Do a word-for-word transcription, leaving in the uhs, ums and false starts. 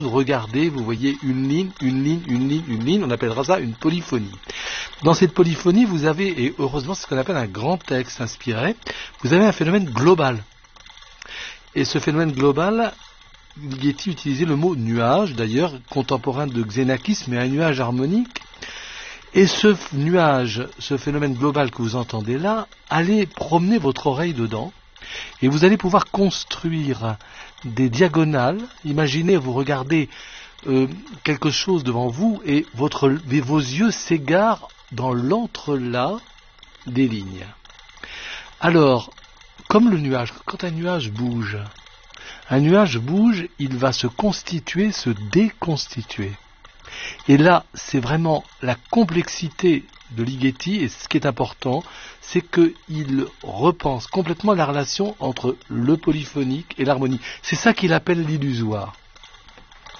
regardez, vous voyez une ligne, une ligne, une ligne, une ligne, on appellera ça une polyphonie. Dans cette polyphonie, vous avez, et heureusement c'est ce qu'on appelle un grand texte inspiré, vous avez un phénomène global. Et ce phénomène global, Ligeti utilisait le mot nuage, d'ailleurs contemporain de Xenakis, mais un nuage harmonique. Et ce nuage, ce phénomène global que vous entendez là, allez promener votre oreille dedans, et vous allez pouvoir construire des diagonales. Imaginez, vous regardez euh, quelque chose devant vous, et, votre, et vos yeux s'égarent dans l'entrelac des lignes. Alors, comme le nuage, quand un nuage bouge, un nuage bouge, il va se constituer, se déconstituer. Et là, c'est vraiment la complexité de Ligeti, et ce qui est important, c'est qu'il repense complètement la relation entre le polyphonique et l'harmonie. C'est ça qu'il appelle l'illusoire.